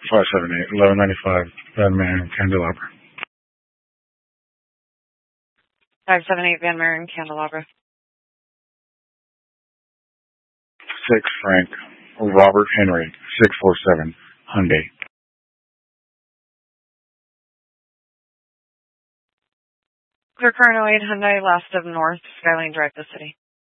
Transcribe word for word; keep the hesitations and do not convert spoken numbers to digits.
five seven eight, eleven ninety-five, Van Maren, Candelabra. five seven eight, Van Maren, Candelabra. six Frank, Robert Henry, six four seven, Hyundai. Clear car oh eight Hyundai, last of North, Skyline Drive, the city.